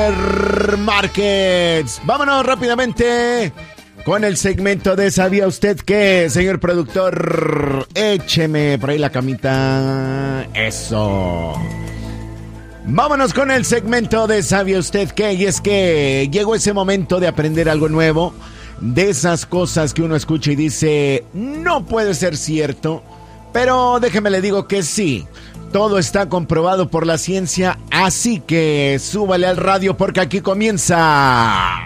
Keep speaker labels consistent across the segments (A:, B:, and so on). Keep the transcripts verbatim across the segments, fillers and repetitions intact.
A: Supermarkets. Vámonos rápidamente con el segmento de ¿sabía usted qué? Señor productor, écheme por ahí la camita. Eso. Vámonos con el segmento de ¿sabía usted qué? Y es que llegó ese momento de aprender algo nuevo, de esas cosas que uno escucha y dice, no puede ser cierto, pero déjeme le digo que sí. Todo está comprobado por la ciencia, así que súbale al radio porque aquí comienza.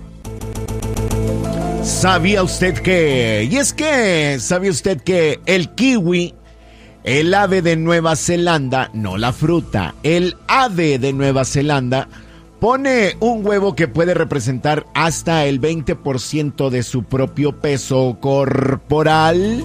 A: ¿Sabía usted qué? Y es que, ¿sabía usted que el kiwi, el ave de Nueva Zelanda, no la fruta, el ave de Nueva Zelanda, pone un huevo que puede representar hasta el veinte por ciento de su propio peso corporal?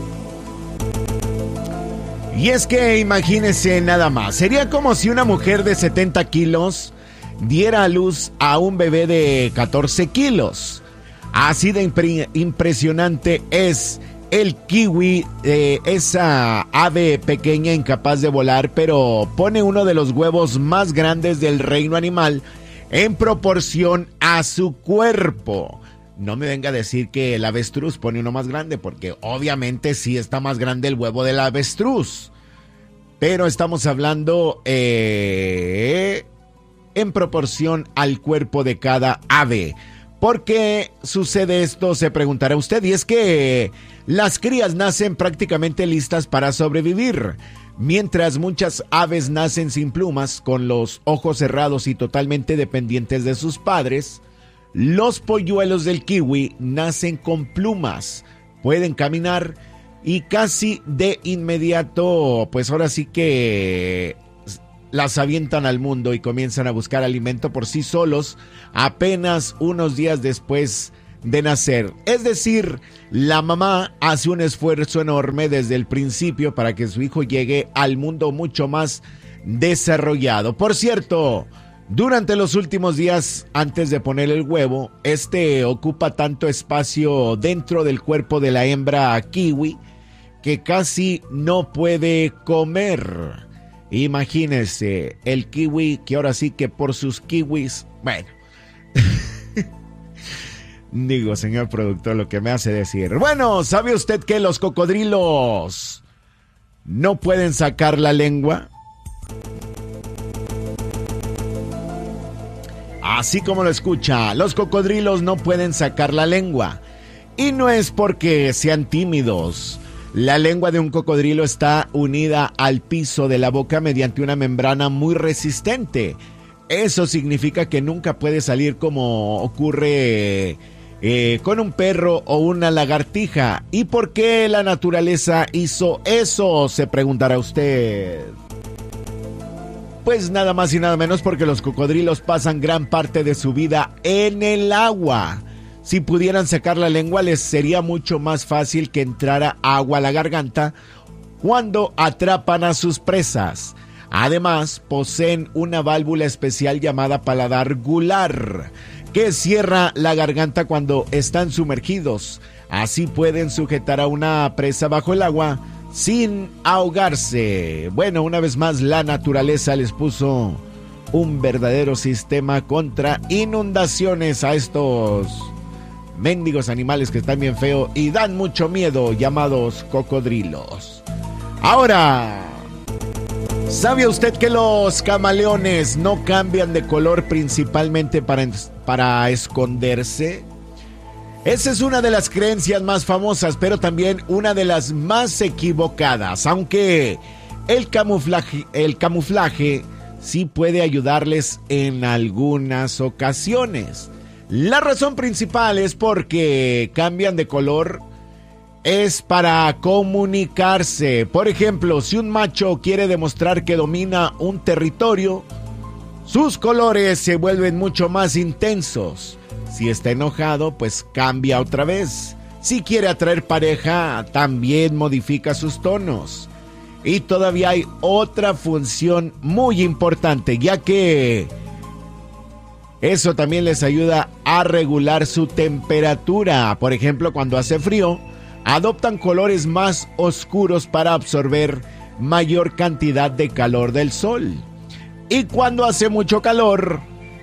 A: Y es que imagínese nada más, sería como si una mujer de setenta kilos diera a luz a un bebé de catorce kilos. Así de impre- impresionante es el kiwi, eh, esa ave pequeña incapaz de volar, pero pone uno de los huevos más grandes del reino animal en proporción a su cuerpo. No me venga a decir que el avestruz pone uno más grande, porque obviamente sí está más grande el huevo del avestruz. Pero estamos hablando eh, en proporción al cuerpo de cada ave. ¿Por qué sucede esto? Se preguntará usted. Y es que las crías nacen prácticamente listas para sobrevivir. Mientras muchas aves nacen sin plumas, con los ojos cerrados y totalmente dependientes de sus padres, los polluelos del kiwi nacen con plumas, pueden caminar y casi de inmediato, pues ahora sí que las avientan al mundo y comienzan a buscar alimento por sí solos apenas unos días después de nacer. Es decir, la mamá hace un esfuerzo enorme desde el principio para que su hijo llegue al mundo mucho más desarrollado. Por cierto, durante los últimos días antes de poner el huevo, este ocupa tanto espacio dentro del cuerpo de la hembra kiwi que casi no puede comer. Imagínense, el kiwi que ahora sí que por sus kiwis, bueno, digo, señor productor, lo que me hace decir. Bueno, ¿sabe usted que los cocodrilos no pueden sacar la lengua? Así como lo escucha, los cocodrilos no pueden sacar la lengua. Y no es porque sean tímidos. La lengua de un cocodrilo está unida al piso de la boca mediante una membrana muy resistente. Eso significa que nunca puede salir como ocurre eh, con un perro o una lagartija. ¿Y por qué la naturaleza hizo eso? Se preguntará usted. Pues nada más y nada menos porque los cocodrilos pasan gran parte de su vida en el agua. Si pudieran sacar la lengua, les sería mucho más fácil que entrara agua a la garganta cuando atrapan a sus presas. Además, poseen una válvula especial llamada paladar gular, que cierra la garganta cuando están sumergidos. Así pueden sujetar a una presa bajo el agua sin ahogarse. Bueno, una vez más, la naturaleza les puso un verdadero sistema contra inundaciones a estos mendigos animales que están bien feos y dan mucho miedo, llamados cocodrilos. Ahora, ¿sabe usted que los camaleones no cambian de color principalmente para, para esconderse? Esa es una de las creencias más famosas, pero también una de las más equivocadas, aunque el camuflaje, el camuflaje sí puede ayudarles en algunas ocasiones. La razón principal es porque cambian de color, es para comunicarse. Por ejemplo, si un macho quiere demostrar que domina un territorio, sus colores se vuelven mucho más intensos. Si está enojado, pues cambia otra vez. Si quiere atraer pareja, también modifica sus tonos. Y todavía hay otra función muy importante, ya que eso también les ayuda a regular su temperatura. Por ejemplo, cuando hace frío, adoptan colores más oscuros para absorber mayor cantidad de calor del sol. Y cuando hace mucho calor,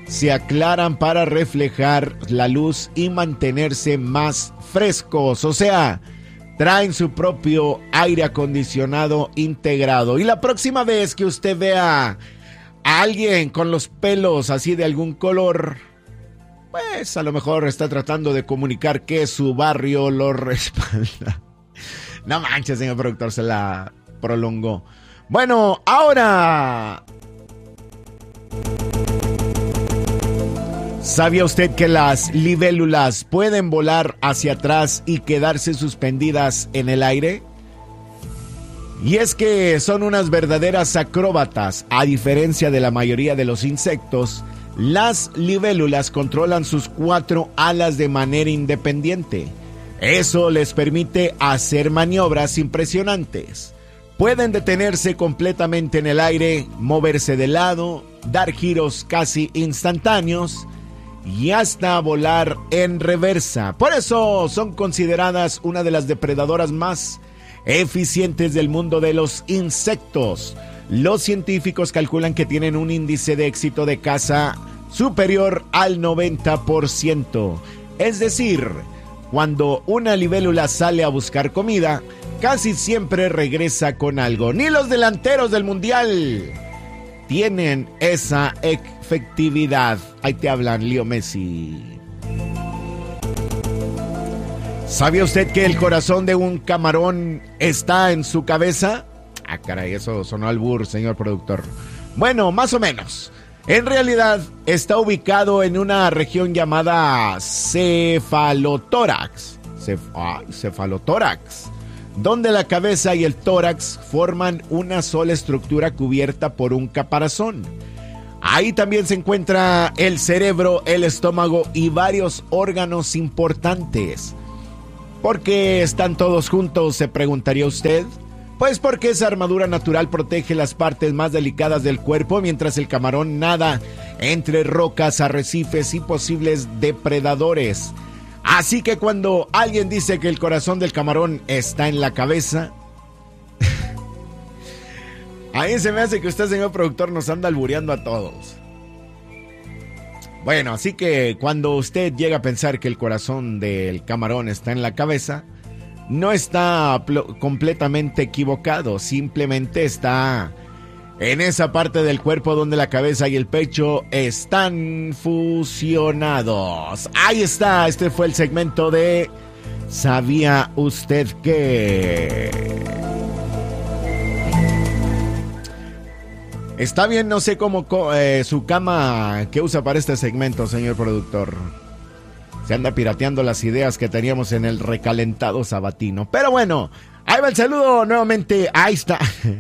A: se aclaran para reflejar la luz y mantenerse más frescos. O sea, traen su propio aire acondicionado integrado. Y la próxima vez que usted vea a alguien con los pelos así de algún color, pues a lo mejor está tratando de comunicar que su barrio lo respalda. No manches, señor productor, se la prolongó. Bueno, ahora, ¿sabía usted que las libélulas pueden volar hacia atrás y quedarse suspendidas en el aire? Y es que son unas verdaderas acróbatas. A diferencia de la mayoría de los insectos, las libélulas controlan sus cuatro alas de manera independiente. Eso les permite hacer maniobras impresionantes. Pueden detenerse completamente en el aire, moverse de lado, dar giros casi instantáneos y hasta volar en reversa. Por eso son consideradas una de las depredadoras más eficientes del mundo de los insectos. Los científicos calculan que tienen un índice de éxito de caza superior al noventa por ciento. Es decir, cuando una libélula sale a buscar comida, casi siempre regresa con algo. Ni los delanteros del mundial tienen esa efectividad. Ahí te hablan, Leo Messi. ¿Sabía usted que el corazón de un camarón está en su cabeza? Ah, caray, eso sonó albur, señor productor. Bueno, más o menos. En realidad, está ubicado en una región llamada cefalotórax. Cef ah, cefalotórax. Donde la cabeza y el tórax forman una sola estructura cubierta por un caparazón. Ahí también se encuentra el cerebro, el estómago y varios órganos importantes. ¿Por qué están todos juntos?, se preguntaría usted. Pues porque esa armadura natural protege las partes más delicadas del cuerpo mientras el camarón nada entre rocas, arrecifes y posibles depredadores. Así que cuando alguien dice que el corazón del camarón está en la cabeza, a mí se me hace que usted, señor productor, nos anda albureando a todos. Bueno, así que cuando usted llega a pensar que el corazón del camarón está en la cabeza, no está completamente equivocado, simplemente está en esa parte del cuerpo donde la cabeza y el pecho están fusionados. Ahí está, este fue el segmento de ¿Sabía usted que? Está bien, no sé cómo eh, su cama que usa para este segmento, señor productor. Se anda pirateando las ideas que teníamos en el recalentado sabatino. Pero bueno, ahí va el saludo nuevamente. Ahí está.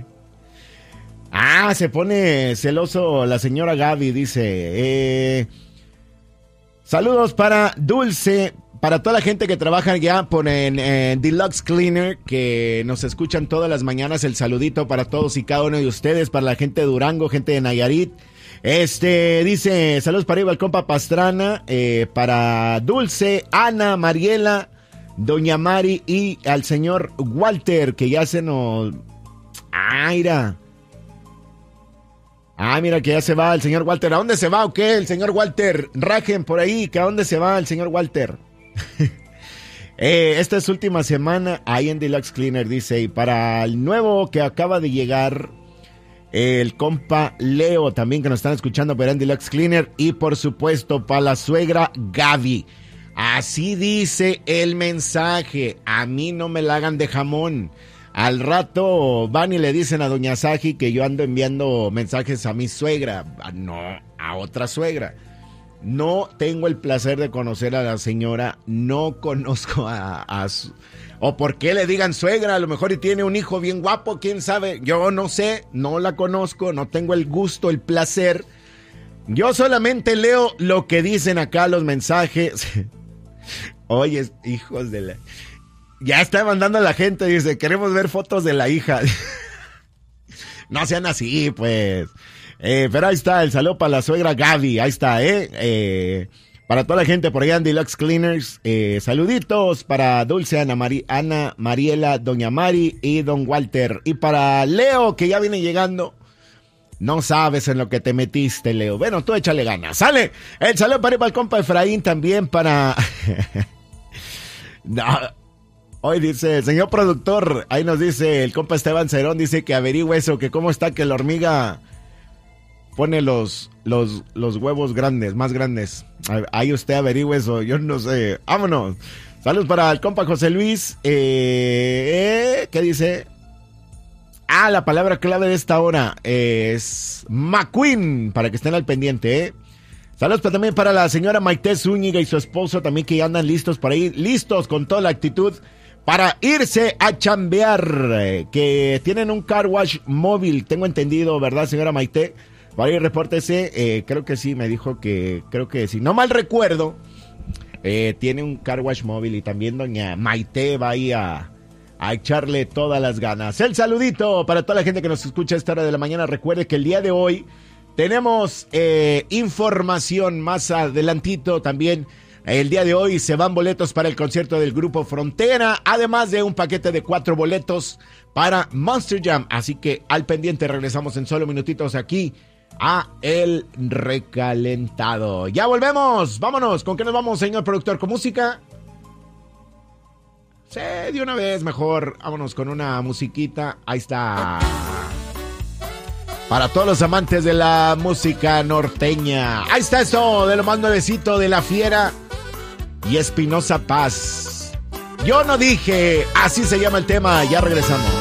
A: Ah, se pone celoso la señora Gaby, dice. Eh, saludos para Dulce, para toda la gente que trabaja ya por en, en Deluxe Cleaner, que nos escuchan todas las mañanas. El saludito para todos y cada uno de ustedes, para la gente de Durango, gente de Nayarit. Este, dice, saludos para el compa Pastrana, eh, para Dulce, Ana, Mariela, Doña Mari y al señor Walter, que ya se nos... Ah, mira. Ah, mira que ya se va el señor Walter. ¿A dónde se va o qué? El señor Walter. Rajen por ahí, que a dónde se va el señor Walter. eh, esta es última semana ahí en Deluxe Cleaner, dice, y para el nuevo que acaba de llegar... El compa Leo también, que nos están escuchando por Deluxe Cleaner. Y por supuesto para la suegra Gaby. Así dice el mensaje. A mí no me la hagan de jamón. Al rato van y le dicen a doña Saji que yo ando enviando mensajes a mi suegra. No, a otra suegra. No tengo el placer de conocer a la señora. No conozco a, a su... O por qué le digan suegra, a lo mejor y tiene un hijo bien guapo, quién sabe. Yo no sé, no la conozco, no tengo el gusto, el placer. Yo solamente leo lo que dicen acá los mensajes. Oye, hijos de la... Ya está mandando a la gente, dice, queremos ver fotos de la hija. No sean así, pues. Eh, pero ahí está, el saludo para la suegra Gaby, ahí está, ¿eh? Eh... Para toda la gente por allá en Deluxe Cleaners, eh, saluditos para Dulce, Ana, Mari, Ana, Mariela, Doña Mari y Don Walter. Y para Leo, que ya viene llegando, No sabes en lo que te metiste, Leo. Bueno, tú échale ganas. ¡Sale! El saludo para ir para el compa Efraín también para... no. Hoy dice, señor productor, ahí nos dice el compa Esteban Cerón, dice que averigüe eso, que cómo está que la hormiga pone los, los, los huevos grandes, más grandes. Ahí usted averigüe eso, yo no sé. ¡Vámonos! Saludos para el compa José Luis. Eh, eh, ¿Qué dice? Ah, la palabra clave de esta hora es McQueen, para que estén al pendiente, ¿eh? Saludos pero también para la señora Maite Zúñiga y su esposo también, que ya andan listos por ahí, listos con toda la actitud para irse a chambear, eh, que tienen un car wash móvil, tengo entendido, ¿verdad, señora Maite? Por ahí repórtese, eh, creo que sí, me dijo que, creo que sí, no mal recuerdo, eh, tiene un car wash móvil y también doña Maite va ahí a... a echarle todas las ganas. El saludito para toda la gente que nos escucha a esta hora de la mañana. Recuerde que el día de hoy tenemos eh, información más adelantito también. El día de hoy se van boletos para el concierto del Grupo Frontera, además de un paquete de cuatro boletos para Monster Jam. Así que al pendiente, regresamos en solo minutitos aquí a El Recalentado. Ya volvemos, vámonos. ¿Con qué nos vamos, señor productor? ¿Con música? Sí, de una vez mejor, vámonos con una musiquita, ahí está. Para todos los amantes de la música norteña, ahí está esto de lo más nuevecito de La Fiera y Espinosa Paz. Yo no dije, así se llama el tema, ya regresamos.